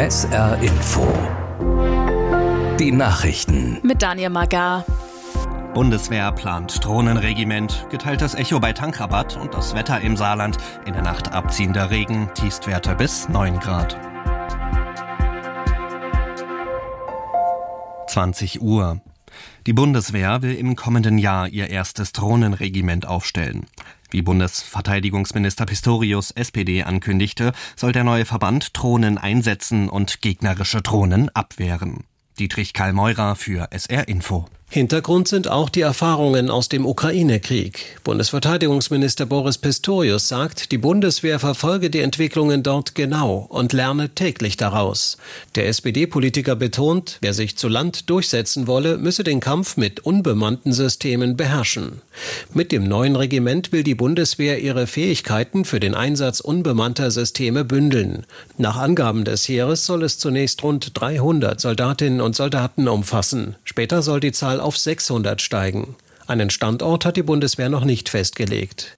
SR Info. Die Nachrichten. Mit Daniel Magar. Bundeswehr plant Drohnenregiment, geteiltes Echo bei Tankrabatt und das Wetter im Saarland. In der Nacht abziehender Regen, Tiefstwerte bis 9 Grad. 20 Uhr. Die Bundeswehr will im kommenden Jahr ihr erstes Drohnenregiment aufstellen. Wie Bundesverteidigungsminister Pistorius, SPD, ankündigte, soll der neue Verband Drohnen einsetzen und gegnerische Drohnen abwehren. Dietrich Karl Meurer für SR Info. Hintergrund sind auch die Erfahrungen aus dem Ukraine-Krieg. Bundesverteidigungsminister Boris Pistorius sagt, die Bundeswehr verfolge die Entwicklungen dort genau und lerne täglich daraus. Der SPD-Politiker betont, wer sich zu Land durchsetzen wolle, müsse den Kampf mit unbemannten Systemen beherrschen. Mit dem neuen Regiment will die Bundeswehr ihre Fähigkeiten für den Einsatz unbemannter Systeme bündeln. Nach Angaben des Heeres soll es zunächst rund 300 Soldatinnen und Soldaten umfassen. Später soll die Zahl auf 600 steigen. Einen Standort hat die Bundeswehr noch nicht festgelegt.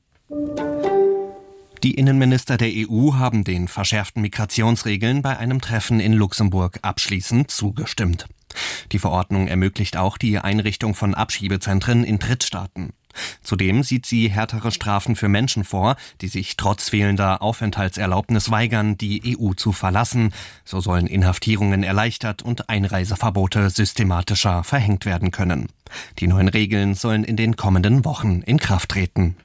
Die Innenminister der EU haben den verschärften Migrationsregeln bei einem Treffen in Luxemburg abschließend zugestimmt. Die Verordnung ermöglicht auch die Einrichtung von Abschiebezentren in Drittstaaten. Zudem sieht sie härtere Strafen für Menschen vor, die sich trotz fehlender Aufenthaltserlaubnis weigern, die EU zu verlassen. So sollen Inhaftierungen erleichtert und Einreiseverbote systematischer verhängt werden können. Die neuen Regeln sollen in den kommenden Wochen in Kraft treten.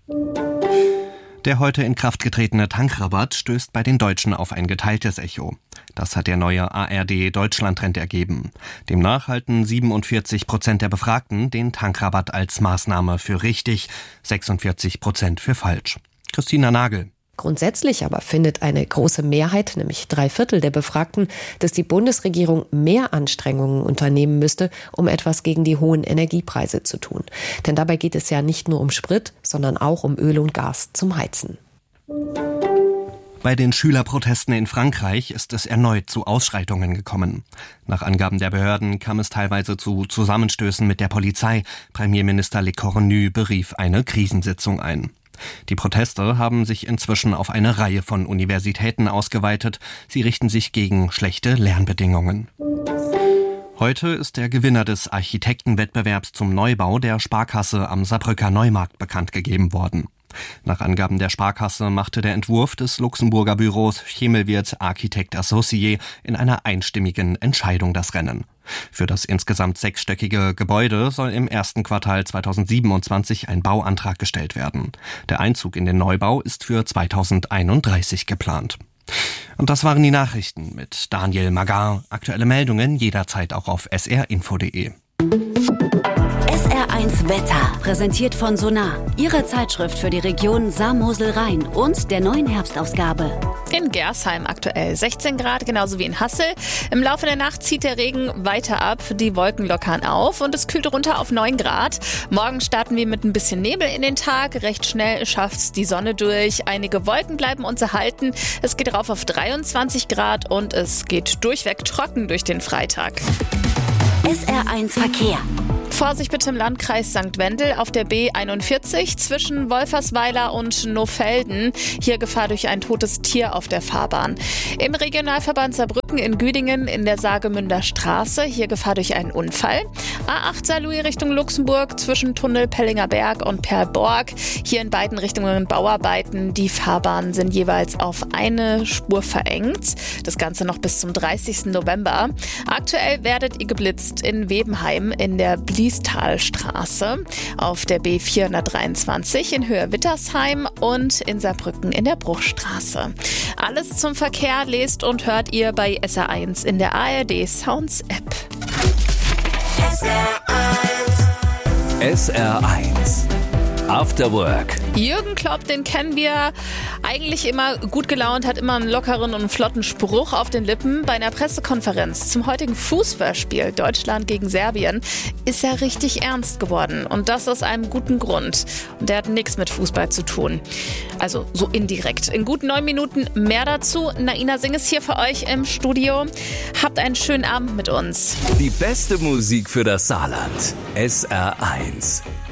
Der heute in Kraft getretene Tankrabatt stößt bei den Deutschen auf ein geteiltes Echo. Das hat der neue ARD-Deutschland-Trend ergeben. Demnach halten 47% der Befragten den Tankrabatt als Maßnahme für richtig, 46% für falsch. Christina Nagel. Grundsätzlich aber findet eine große Mehrheit, nämlich 3/4 der Befragten, dass die Bundesregierung mehr Anstrengungen unternehmen müsste, um etwas gegen die hohen Energiepreise zu tun. Denn dabei geht es ja nicht nur um Sprit, sondern auch um Öl und Gas zum Heizen. Bei den Schülerprotesten in Frankreich ist es erneut zu Ausschreitungen gekommen. Nach Angaben der Behörden kam es teilweise zu Zusammenstößen mit der Polizei. Premierminister Le Cornu berief eine Krisensitzung ein. Die Proteste haben sich inzwischen auf eine Reihe von Universitäten ausgeweitet. Sie richten sich gegen schlechte Lernbedingungen. Heute ist der Gewinner des Architektenwettbewerbs zum Neubau der Sparkasse am Saarbrücker Neumarkt bekannt gegeben worden. Nach Angaben der Sparkasse machte der Entwurf des Luxemburger Büros Chemelwirt Architect Associé in einer einstimmigen Entscheidung das Rennen. Für das insgesamt 6-stöckige Gebäude soll im ersten Quartal 2027 ein Bauantrag gestellt werden. Der Einzug in den Neubau ist für 2031 geplant. Und das waren die Nachrichten mit Daniel Magar. Aktuelle Meldungen jederzeit auch auf srinfo.de. SR1 Wetter, präsentiert von Sonar, Ihre Zeitschrift für die Region Saar-Mosel-Rhein und der neuen Herbstausgabe. In Gersheim aktuell 16 Grad, genauso wie in Hassel. Im Laufe der Nacht zieht der Regen weiter ab, die Wolken lockern auf und es kühlt runter auf 9 Grad. Morgen starten wir mit ein bisschen Nebel in den Tag. Recht schnell schafft's die Sonne durch. Einige Wolken bleiben uns erhalten. Es geht rauf auf 23 Grad und es geht durchweg trocken durch den Freitag. SR1 Verkehr. Vorsicht bitte im Landkreis St. Wendel auf der B41 zwischen Wolfersweiler und Nohfelden. Hier Gefahr durch ein totes Tier auf der Fahrbahn. Im Regionalverband Saarbrücken in Güdingen in der Saargemünder Straße. Hier Gefahr durch einen Unfall. A8 Saarlouis Richtung Luxemburg zwischen Tunnel Pellinger Berg und Perborg. Hier in beiden Richtungen Bauarbeiten. Die Fahrbahnen sind jeweils auf eine Spur verengt. Das Ganze noch bis zum 30. November. Aktuell werdet ihr geblitzt in Webenheim in der Bliestalstraße, auf der B423 in Höhe Wittersheim und in Saarbrücken in der Bruchstraße. Alles zum Verkehr lest und hört ihr bei SR1 in der ARD Sounds App. SR1 After Work. Jürgen Klopp, den kennen wir eigentlich immer gut gelaunt, hat immer einen lockeren und flotten Spruch auf den Lippen. Bei einer Pressekonferenz zum heutigen Fußballspiel Deutschland gegen Serbien ist er richtig ernst geworden. Und das aus einem guten Grund. Und der hat nichts mit Fußball zu tun. Also so indirekt. In gut 9 Minuten mehr dazu. Naina Singh ist hier für euch im Studio. Habt einen schönen Abend mit uns. Die beste Musik für das Saarland. SR1.